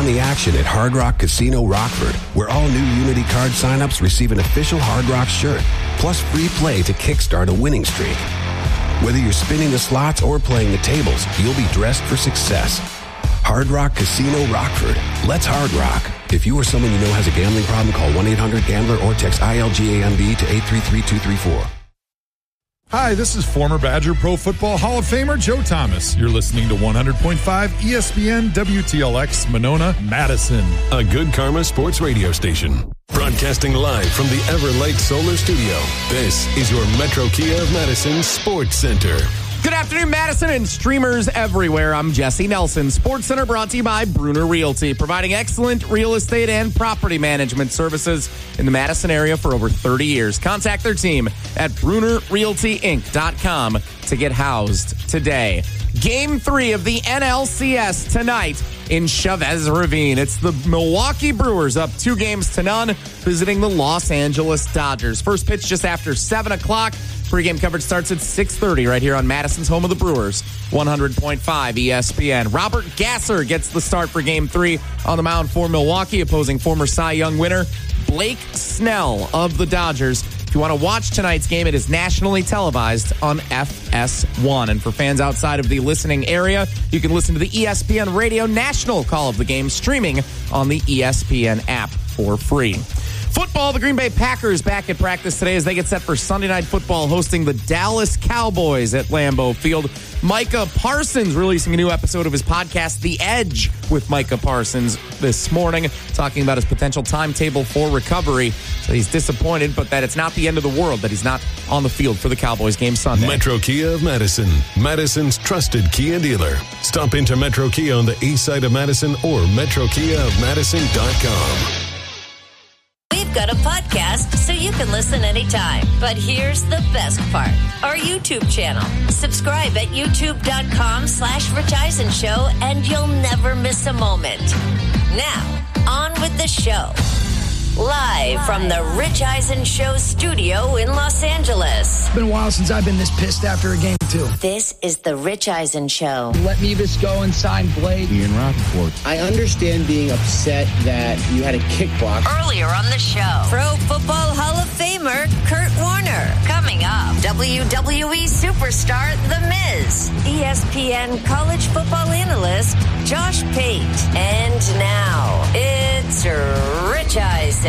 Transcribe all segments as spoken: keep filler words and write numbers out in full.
on the action at Hard Rock Casino Rockford, where all new Unity card signups receive an official Hard Rock shirt, plus free play to kickstart a winning streak. Whether you're spinning the slots or playing the tables, you'll be dressed for success. Hard Rock Casino Rockford. Let's Hard Rock. If you or someone you know has a gambling problem, call one eight hundred gambler or text I L G A M B to eight three three two three four. Hi, this is former Badger Pro Football Hall of Famer Joe Thomas. You're listening to one hundred point five E S P N W T L X Monona, Madison. A Good Karma sports radio station. Broadcasting live from the Everlight Solar Studio. This is your Metro Kia of Madison Sports Center. Good afternoon, Madison and streamers everywhere. I'm Jesse Nelson. Sports Center brought to you by Bruner Realty, providing excellent real estate and property management services in the Madison area for over thirty years. Contact their team at bruner realty inc dot com to get housed today. Game three of the N L C S tonight in Chavez Ravine. It's the Milwaukee Brewers up two games to none, visiting the Los Angeles Dodgers. First pitch just after seven o'clock. Pre-game coverage starts at six thirty right here on Madison's home of the Brewers, one hundred point five E S P N. Robert Gasser gets the start for Game three on the mound for Milwaukee, opposing former Cy Young winner Blake Snell of the Dodgers. If you want to watch tonight's game, it is nationally televised on F S one. And for fans outside of the listening area, you can listen to the E S P N Radio National call of the game streaming on the E S P N app for free. Football, the Green Bay Packers back at practice today as they get set for Sunday Night Football hosting the Dallas Cowboys at Lambeau Field. Micah Parsons releasing a new episode of his podcast, The Edge, with Micah Parsons this morning, talking about his potential timetable for recovery. So he's disappointed, but that it's not the end of the world that he's not on the field for the Cowboys game Sunday. Metro Kia of Madison, Madison's trusted Kia dealer. Stop into Metro Kia on the east side of Madison or metro kia of madison dot com. We've got a podcast so you can listen anytime. But here's the best part. Our YouTube channel. Subscribe at youtube.com slash Rich Eisen Show and you'll never miss a moment. Now, on with the show. Live from the Rich Eisen Show studio in Los Angeles. It's been a while since I've been this pissed after a game, too. This is the Rich Eisen Show. Let Mevis go and sign Blake. Ian Rappaport. I understand being upset that you had a kick block. Earlier on the show, Pro Football Hall of Famer Kurt Warner. Coming up, W W E superstar The Miz. E S P N college football analyst Josh Pate. And now, it's Rich Eisen.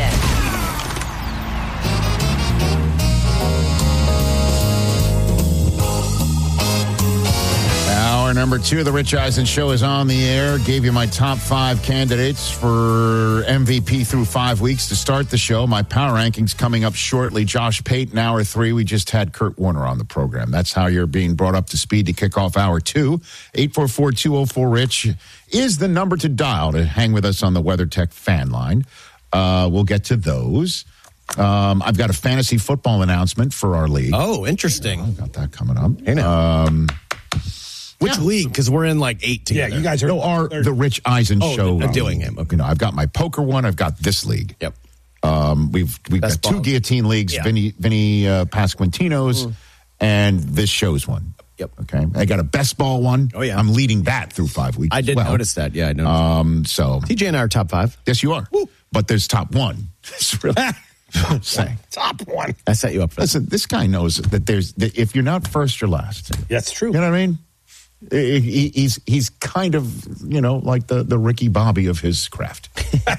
Hour number two of the Rich Eisen Show is on the air. Gave you my top five candidates for M V P through five weeks to start the show. My power rankings coming up shortly. Josh Payton, hour three. We just had Kurt Warner on the program. That's how you're being brought up to speed to kick off hour two. eight four four, two oh four, RICH is the number to dial to hang with us on the WeatherTech fan line. Uh, we'll get to those. Um, I've got a fantasy football announcement for our league. Oh, interesting. I've got that coming up. Hey, now. Um, Which yeah. league? Because we're in like eight together. Yeah, you guys are. No, our, the Rich Eisen oh, Show. They're doing him. Okay. You know, I've got my poker one. I've got this league. Yep. Um, we've we've Best got two ball. guillotine leagues, Yeah. Vinny, Vinny uh, Pasquantino's, mm. and this show's one. Yep. Okay. I got a best ball one. Oh, yeah. I'm leading that through five weeks. I did well. notice that. Yeah, I noticed. Um, so. T J and I are top five. Yes, you are. Woo. But there's top one. It's really. Saying. Top one. I set you up for that. Listen, this guy knows that there's that if you're not first, you're last. That's true. You know what I mean? He, he's he's kind of, you know, like the, the Ricky Bobby of his craft.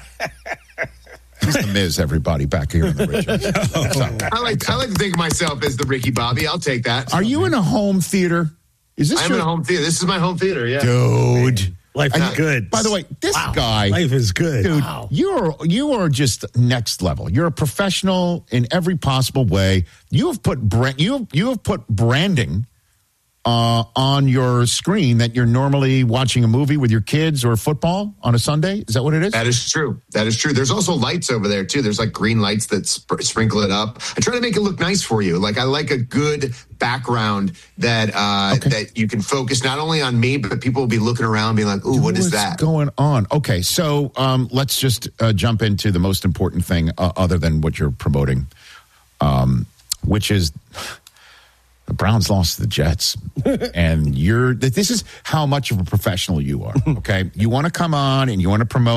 He's the Miz, everybody, back here in the Richards. I like I like to think of myself as the Ricky Bobby. I'll take that. Are you in a home theater? Is this I'm your... in a home theater. This is my home theater, yeah. Dude. Life is good. By the way, this wow. guy... Life is good. Dude, wow. you're, you are just next level. You're a professional in every possible way. You have put, brand, you have, you have put branding... Uh, on your screen that you're normally watching a movie with your kids or football on a Sunday? Is that what it is? That is true. That is true. There's also lights over there, too. There's like green lights that sp- sprinkle it up. I try to make it look nice for you. Like I like a good background that uh, okay. that you can focus not only on me, but people will be looking around being like, ooh, what is that? What's going on? Okay, so um, let's just uh, jump into the most important thing uh, other than what you're promoting, um, which is... The Browns lost to the Jets, and you're. This is how much of a professional you are. Okay, you want to come on and you want to promote.